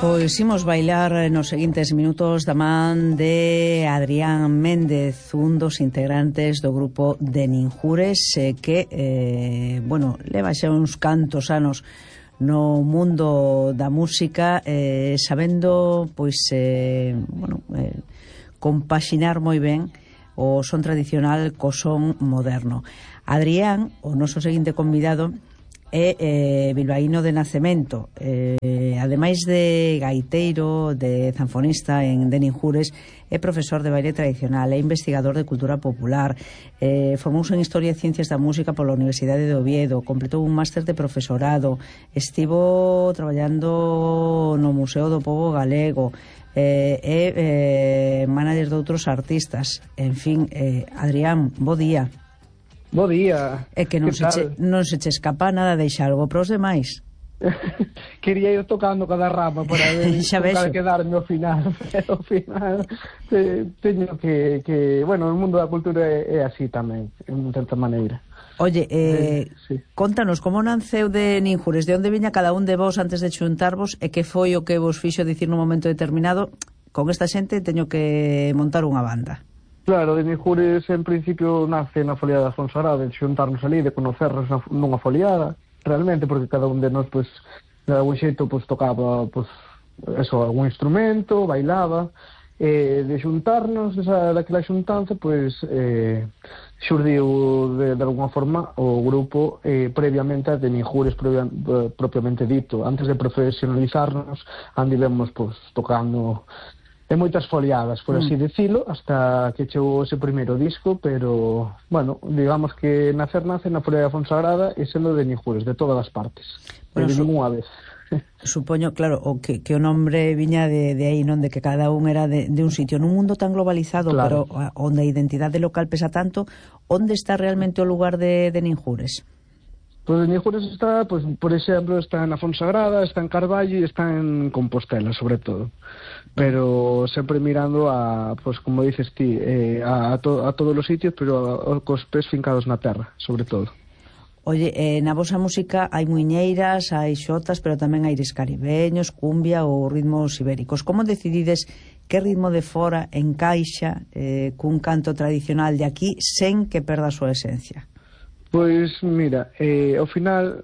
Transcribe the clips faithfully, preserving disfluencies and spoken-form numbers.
Pois imos bailar nos seguintes minutos da man de Adrián Méndez, un dos integrantes do grupo de Ninjures, eh, que, eh, bueno, leva xa uns cantos anos no mundo da música, eh, sabendo, pois, eh, bueno, eh, compaxinar moi ben o son tradicional co son moderno. Adrián, o noso seguinte convidado, é eh, bilbaíno de nacemento, eh, ademais de gaiteiro, de zanfonista en de Ninjures, é profesor de baile tradicional, é investigador de cultura popular, eh, formouse en Historia e Ciencias da Música pola Universidade de Oviedo, completou un máster de profesorado, estivo traballando no Museo do Pobo Galego, eh, é eh, manager de outros artistas. En fin, eh, Adrián, bo día. Bo día. É que non se, che, non se che escapa nada de algo para os demais. Quería ir tocando cada rama para ver para quedarme ao final, pero ao final te, teño que, que, bueno, o mundo da cultura é, é así tamén, en certa maneira. Oye, eh, eh, sí. Contanos, como nanceu de Ninjures, de onde viña cada un de vos antes de xuntarvos, e que foi o que vos fixo dicir nun momento determinado, con esta xente teño que montar unha banda? Claro, de Ninjures en principio nace na foliada da Fonsagrada, de xuntarnos ali, de conocernos nunha foliada, realmente, porque cada un de nós, pues, de algún xeito, pues, tocaba, pues, eso, algún instrumento, bailaba, eh, de xuntarnos, esa, daquela xuntanza, pues, eh, xurdiu de, de alguna forma o grupo eh, previamente a de Ninjures previa, eh, propiamente dito. Antes de profesionalizarnos, andivemos, pues, tocando de moitas foliadas, por así mm. decirlo, hasta que chegou ese primeiro disco, pero, bueno, digamos que nacer nace na foliada da Fonsagrada e sendo de Ninjures, de todas as partes, bueno, de ninguna vez. Supoño, claro, o que, que o nombre viña de, de aí, non? De que cada un era de, de un sitio. Nun mundo tan globalizado, claro, pero onde a identidade local pesa tanto, onde está realmente o lugar de, de Ninjures? Pois en Ninjures está, pues, por exemplo, está na Fonsagrada, está en Carballo e está en Compostela, sobre todo. Pero sempre mirando a, pues, como dices ti, eh, a, a, to, a todos os sitios, pero a, a, cos pés fincados na terra, sobre todo. Oye, eh, na vosa música hai muiñeiras, hai xotas, pero tamén hai aires caribeños, cumbia ou ritmos ibéricos. Como decidides que ritmo de fora encaixa eh, cun canto tradicional de aquí sen que perda a súa esencia? Pois, mira, eh, ao final,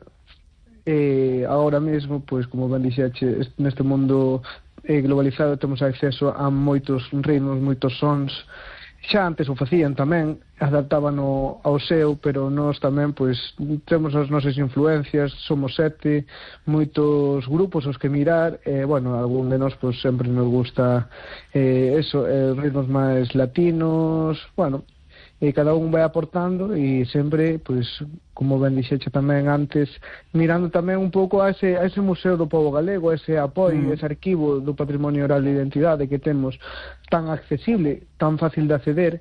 eh, agora mesmo, pois, como ben dixeche, neste mundo eh, globalizado temos acceso a moitos ritmos, moitos sons. Xa antes o facían tamén, adaptaban ao, ao seu, pero nós tamén, pois, temos as nosas influencias, somos sete, moitos grupos os que mirar, e, eh, bueno, algún de nós, pois, sempre nos gusta eh, eso, eh, ritmos máis latinos, bueno, e cada un vai aportando e sempre, pois, como ben dixeche tamén antes, mirando tamén un pouco a ese, a ese Museo do Pobo Galego, a ese apoio, mm. ese arquivo do patrimonio oral de identidade que temos tan accesible, tan fácil de acceder,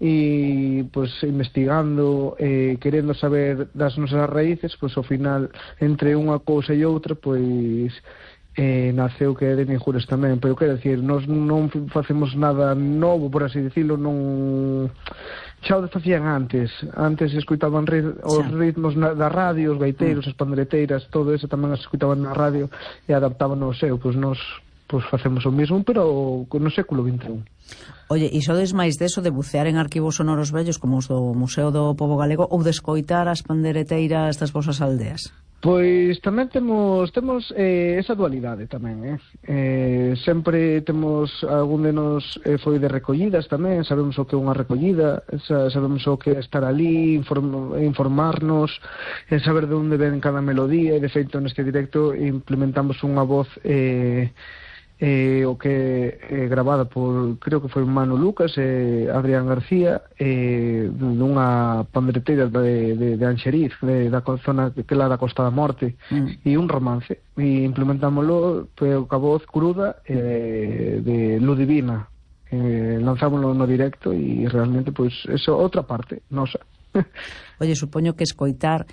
e, pois, investigando, eh, querendo saber das nosas raíces, pois, ao final, entre unha cousa e outra, pois, eh, naceu que é de Ninjures tamén, pero quero decir, nós non facemos nada novo, por así decirlo, non xa o facían antes antes escuitaban rit os ritmos na, da radio, os gaiteiros, mm. as pandereteiras, todo eso tamén as escuitaban na radio e adaptaban ao seu, pois nós pois facemos o mesmo, pero no século vinte e un. Oye, e sodes máis deso de bucear en arquivos sonoros vellos como os do Museo do Pobo Galego ou de escoitar as pandereteiras das vosas aldeas? Pois tamén temos temos eh, esa dualidade tamén, eh? eh sempre temos algún de nos eh, foi de recollidas tamén, sabemos o que é unha recollida, sabemos o que é estar ali, inform, informarnos, eh, saber de onde ven cada melodía, e de feito neste directo implementamos unha voz eh, eh, o que é eh, grabada por, creo que foi Manu Lucas e eh, Adrián García, eh, nunha pandereteira de, de, de Anxeriz, de, da zona que lá da Costa da Morte, mm. e un romance, e implementámoslo pues, ca voz cruda eh, de Ludivina, eh, lanzámoslo no directo e realmente, pois, pues, eso outra parte nosa. Oye, supoño que escoitar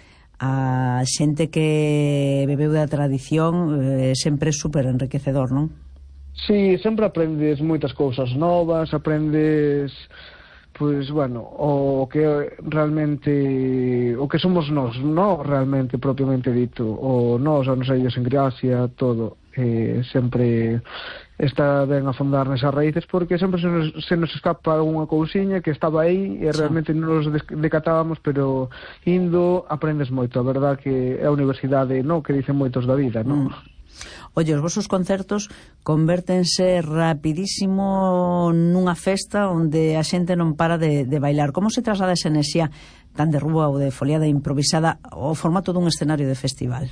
a xente que bebeu da tradición eh, sempre é super enriquecedor, non? Sí, sempre aprendes moitas cousas novas, aprendes, pois, bueno, o que realmente, o que somos nós, non realmente propiamente dito, o nós, a nosa idiosincrasia, todo. eh, sempre está ben afondar nesas raíces, porque sempre se nos, se nos escapa unha cousiña que estaba aí e realmente sí. non nos decatábamos, pero indo aprendes moito. A verdad que é a universidade, no, que dicen moitos da vida, non? Mm. Oye, os vosos concertos convértense rapidísimo nunha festa onde a xente non para de, de bailar. Como se traslada esa enerxía tan de rúa ou de foliada improvisada ao formato dun escenario de festival?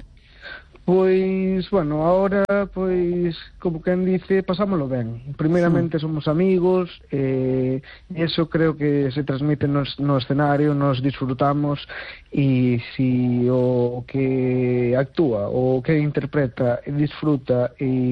Pois, bueno, ahora, pois, como quen dice, pasámoslo ben. Primeiramente sí. somos amigos, e eh, eso creo que se transmite no, no escenario, nos disfrutamos, e si o que actúa, o que interpreta, disfruta,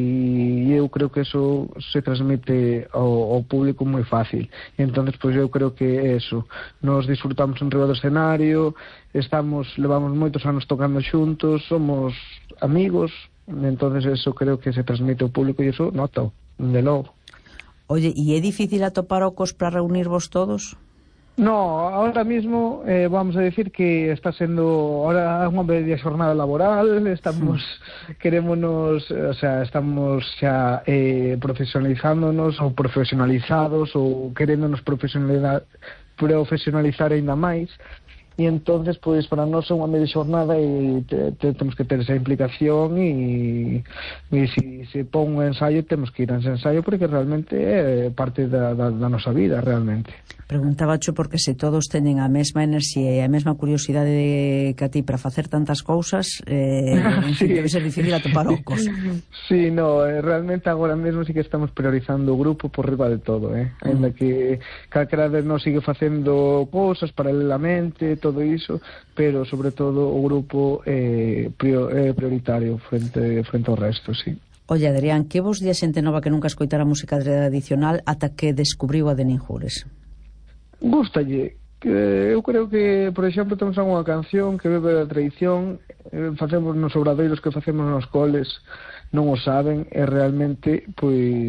e eu creo que eso se transmite ao, ao público moi fácil. E entonces, pois, eu creo que eso, nos disfrutamos en riba do escenario, estamos, levamos moitos anos tocando xuntos, somos amigos, entonces eso creo que se transmite ao público e eso nota, de logo. Oye, e é difícil atopar ocos para reunirvos todos? No, ahora mismo eh, vamos a decir que está sendo ahora unha media xornada laboral, estamos sí. querémonos, o sea, estamos xa eh, profesionalizándonos ou profesionalizados ou queréndonos profesionalizar profesionalizar aínda máis. E entonces, pois, para nós é unha media xornada e te, te, temos que ter esa implicación e, e se se pon un ensaio temos que ir a ese ensaio porque realmente é parte da, da, da nosa vida, realmente. Preguntabacho porque se todos teñen a mesma enerxía e a mesma curiosidade de que a ti para facer tantas cousas, eh, en fin, sí. debe ser difícil atopar ocos. Sí, no, realmente agora mesmo sí que estamos priorizando o grupo por riba de todo, eh? Mm. Ainda que calquera de nós sigue facendo cousas paralelamente, todo iso, pero sobre todo o grupo é eh, prioritario frente frente ao resto, sí. Oye, Adrián, que vos di a xente nova que nunca escoitara música tradicional ata que descubriu a de Ninjures? Gústalle, que eu creo que, por exemplo, temos unha canción que bebe da tradición, eh, facemos nos obradoiros que facemos nos coles, non o saben, e realmente, pois,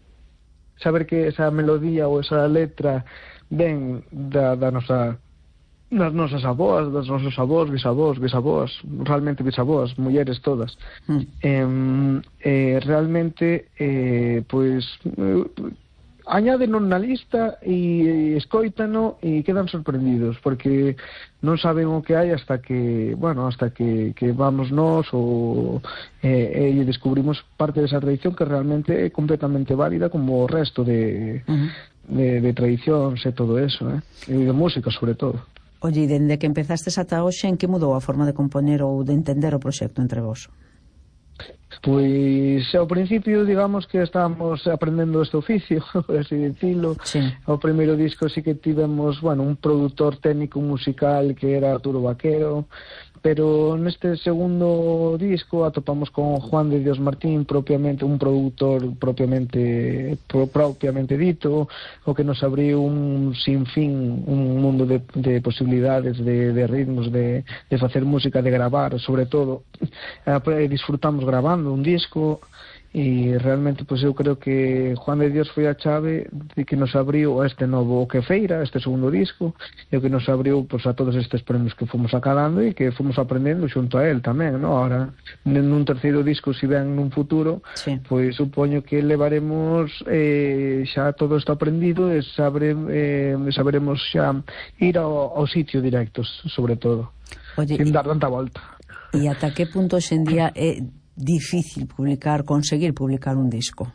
saber que esa melodía ou esa letra ven da, da nosa das nosas avós, das nosos avós, bisavós, bisavós, realmente bisavós, mulleres todas. Mm. Eh, eh, realmente, eh, pois, eh, añádenos na lista e escoítano e quedan sorprendidos, porque non saben o que hai hasta que, bueno, hasta que, que vamos nós ou eh, e descubrimos parte desa tradición que realmente é completamente válida como o resto de, uh-huh. de, de tradicións e todo eso, eh? E de música, sobre todo. Oye, e dende que empezastes ata hoxe, en que mudou a forma de compoñer ou de entender o proxecto entre vos? Pois ao principio, digamos que estábamos aprendendo este oficio, por así dicilo. Sí. O primeiro disco sí que tivemos, bueno, un produtor técnico musical que era Arturo Vaquero, pero neste segundo disco atopamos con Juan de Dios Martín, propiamente un produtor propiamente pro, propiamente dito, o que nos abriu un sinfín, un mundo de, de posibilidades, de, de ritmos, de, de facer música, de gravar, sobre todo. Eh, disfrutamos grabando un disco e realmente pois eu creo que Juan de Dios foi a chave de que nos abriu este novo que feira, este segundo disco, e o que nos abriu pois a todos estes premios que fomos acadando e que fomos aprendendo xunto a él tamén, ¿no? Ahora, nun terceiro disco, si ven nun futuro, sí. Pois supoño que levaremos eh, xa todo isto aprendido e sabre, eh, saberemos xa ir ao, ao sitio directos, sobre todo. Oye, sin dar tanta volta. E ata que punto hoxendía é difícil publicar, conseguir publicar un disco?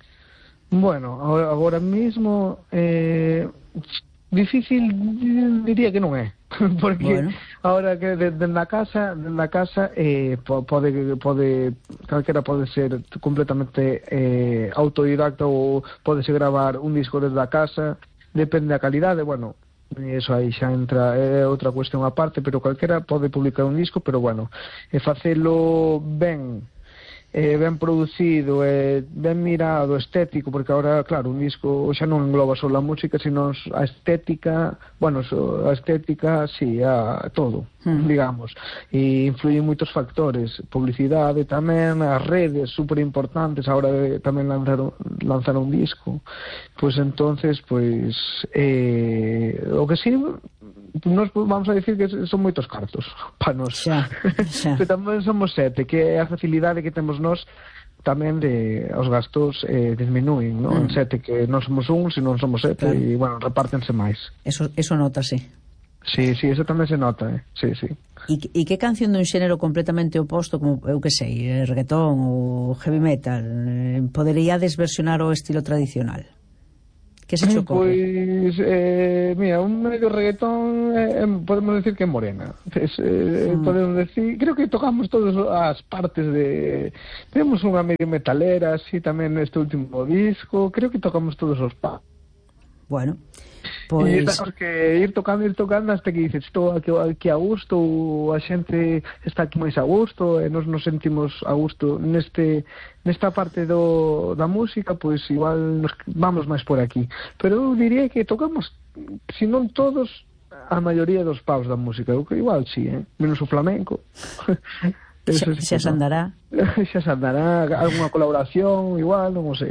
Bueno, agora mismo eh, difícil diría que non é, porque bueno. Ahora que dende a casa, dende a casa eh, pode pode calquera pode ser completamente eh, autodidacta ou podese gravar un disco desde a casa, depende da calidade, bueno, eso aí xa entra, é outra cuestión aparte, pero calquera pode publicar un disco, pero bueno, e facelo ben, eh, ben producido, eh, ben mirado, estético, porque agora, claro, un disco xa non engloba só a música, sino a estética, bueno, a estética, sí, a todo, mm. digamos, e influyen moitos factores, publicidade tamén, as redes super importantes, agora de, tamén lanzar, lanzar un disco, pois pues entonces, pois, pues, eh, o que sí, nos vamos a decir que son moitos cartos para nos, xa, xa. Que tamén somos sete, que é a facilidade que temos nós tamén de os gastos eh, disminúen, non? Mm. En sete que non somos un, se non somos sete, claro. E, bueno, repártense máis. Eso, eso notase. Sí, sí, eso tamén se nota, eh? Sí, sí. E, e que canción dun xénero completamente oposto, como, eu que sei, reggaetón ou heavy metal, eh, podería desversionar o estilo tradicional? Que se che ocorre? Pois, eh, mira, un medio reggaetón eh, podemos decir que é morena. Es, eh, mm. Podemos decir, creo que tocamos todas as partes de... Temos unha medio metalera, así tamén neste último disco, creo que tocamos todos os pa. Bueno, pois... E temos que ir tocando, ir tocando hasta que dices, estou aquí, aquí a gusto, ou a xente está aquí máis a gusto, e nos nos sentimos a gusto neste nesta parte do, da música, pois igual nos vamos máis por aquí. Pero eu diría que tocamos, se non todos, a maioría dos paus da música. Eu que igual sí, eh? Menos o flamenco. Xa, xa se andará. Xa se andará, alguna colaboración, igual, non o sei.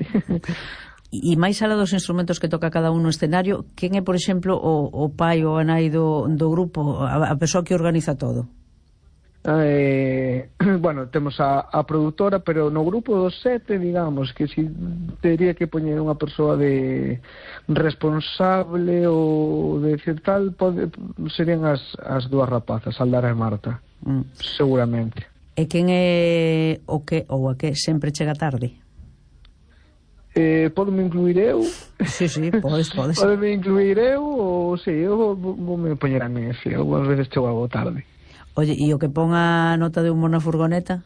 E máis alá dos instrumentos que toca cada un no escenario, quen é, por exemplo, o, o pai ou a nai do, do grupo, a, a persoa que organiza todo? Eh, bueno, temos a, a produtora, pero no grupo dos sete, digamos, que si teria que poñer unha persoa de responsable ou de tal, pode, serían as, as dúas rapazas, Aldara e Marta, mm. seguramente. E quen é o que ou a que sempre chega tarde? Eh, podeme incluir eu? Sí, sí, podes, podes. Podeme incluir eu ou si, sí, eu vou, vou me poñer a mí, si, algunas veces chego algo tarde. Oye, e o que pon a nota de humor na furgoneta?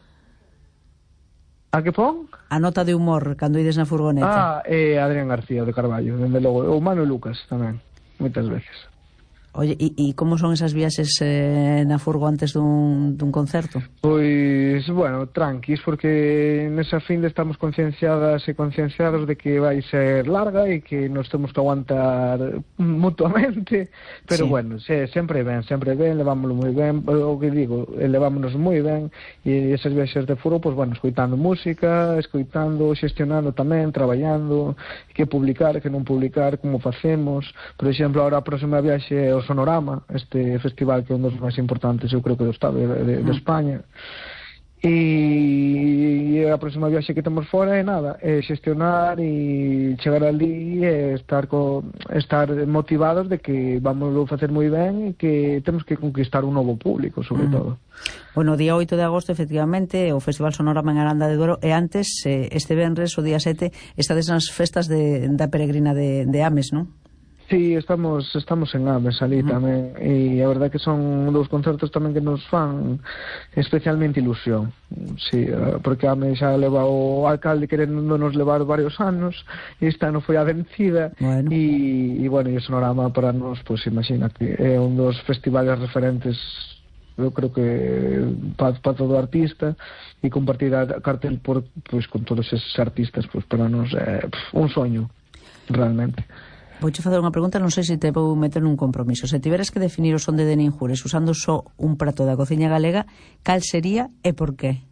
A que pon? A nota de humor cando ides na furgoneta. Ah, eh, Adrián García de Carballo, dende logo, o Manu Lucas tamén, moitas veces. Oye, e, e como son esas viaxes eh, na furgo antes dun, dun concerto? Pois, bueno, tranquis, porque nesa fin estamos concienciadas e concienciados de que vai ser larga e que nos temos que aguantar mutuamente, pero sí. Bueno, se, sempre ben, sempre ben, levámoslo moi ben, o que digo, levámonos moi ben, e esas viaxes de furgo, pois, bueno, escoitando música, escoitando, xestionando tamén, traballando, que publicar, que non publicar, como facemos. Por exemplo, ahora a próxima viaxe é o Sonorama, este festival que é un dos máis importantes, eu creo que do Estado de, de, de España, e a próxima viaxe que temos fora é nada, é xestionar e chegar ali e estar co, estar motivados de que vamos a facer moi ben e que temos que conquistar un novo público, sobre mm. todo. Bueno, o día oito de agosto, efectivamente, o Festival Sonorama en Aranda de Duero, e antes, este venres, o día sete, estades nas festas de, da peregrina de, de Ames, non? Sí, estamos estamos en Ames ali uh -huh. tamén, e a verdade que son dous concertos tamén que nos fan especialmente ilusión. Sí, porque Ames xa leva o alcalde querendo nos levar varios anos, e esta ano foi a vencida, bueno. E, e bueno, e o Sonorama para nos, pois pues, imagínate, é un dos festivales referentes, eu creo que para pa todo artista, e compartir a cartel por, pues, con todos esos artistas, pues, para nos é eh, un soño, realmente. Vouche facer unha pregunta, non sei se te vou meter nun compromiso. Se tiveras que definir o son de Deninjures usando só un prato da cociña galega, cal sería e por qué?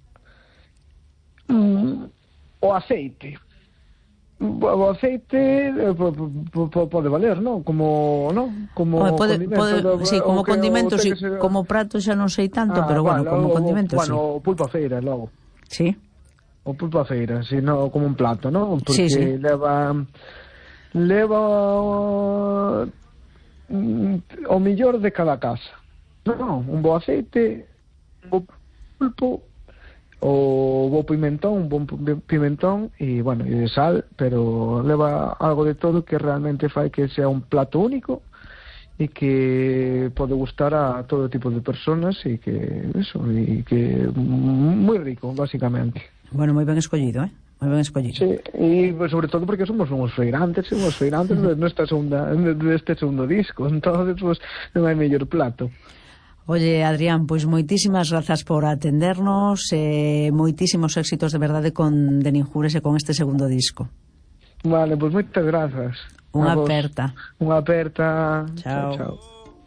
Mm, o aceite. O aceite eh, pode valer, non? Como, non? Como Oye, pode, condimento. Pode, do, sí, como condimento, sí. Ser... Como prato xa non sei tanto, ah, pero vale, bueno, como o, condimento, bueno, sí. Bueno, o pulpa feira, logo. Sí. O pulpa feira, si, no, como un plato, non? Porque sí, sí. leva... leva o, o millor de cada casa. Non, un bo aceite, un bo pulpo, o bo pimentón, un bon pimentón e, bueno, e de sal, pero leva algo de todo que realmente fai que sea un plato único e que pode gustar a todo tipo de personas e que eso, e que moi rico, basicamente. Bueno, moi ben escollido, eh? Moi ben escollido. Sí, e sobre todo porque somos uns feirantes, somos feirantes de nuestra segunda, deste segundo disco, entonces pues, non hai mellor plato. Oye, Adrián, pois moitísimas grazas por atendernos, eh, moitísimos éxitos de verdade con Deninjures e con este segundo disco. Vale, pois pues moitas grazas. Unha aperta. Unha aperta. Chao. Chao, chao.